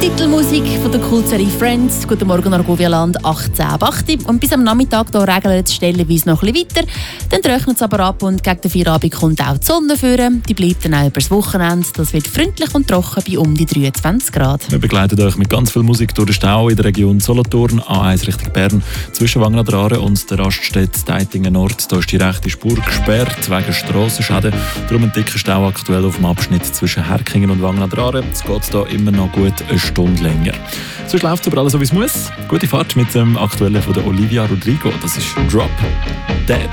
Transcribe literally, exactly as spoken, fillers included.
Titelmusik von der Kultserie Friends. Guten Morgen, Argovialand, achtzehn Uhr acht. Und bis am Nachmittag hier regelt es stellenweise noch ein bisschen weiter. Dann trocknet es aber ab und gegen den Feierabend kommt auch die Sonne führen. Die bleibt dann auch über das Wochenende. Das wird freundlich und trocken bei um die dreiundzwanzig Grad. Wir begleiten euch mit ganz viel Musik durch den Stau in der Region Solothurn, A eins Richtung Bern, zwischen Wangnadrare und der Raststätte Deitingen Nord. Da ist die rechte Spur gesperrt wegen Strassenschäden. Darum ein dicker Stau aktuell auf dem Abschnitt zwischen Herkingen und Wangnadrare. Es geht hier immer noch gut eine Stunde länger. Sonst läuft es aber alles so, wie es muss. Gute Fahrt mit dem aktuellen von der Olivia Rodrigo. Das ist Drop Dead.